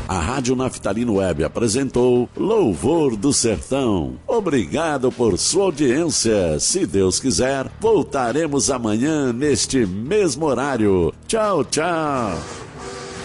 A Rádio Naftalina Web apresentou Louvor do Sertão. Obrigado por sua audiência. Se Deus quiser, voltaremos amanhã neste mesmo horário. Tchau, tchau.